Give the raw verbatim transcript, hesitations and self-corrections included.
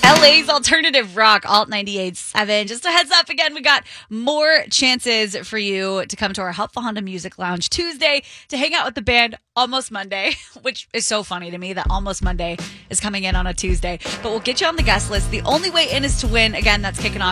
L A's alternative rock, Alt ninety-eight point seven. Just a heads up, again, we got more chances for you to come to our Helpful Honda Music Lounge Tuesday to hang out with the band Almost Monday, which is so funny to me that Almost Monday is coming in on a Tuesday. But we'll get you on the guest list. The only way in is to win. Again, that's kicking off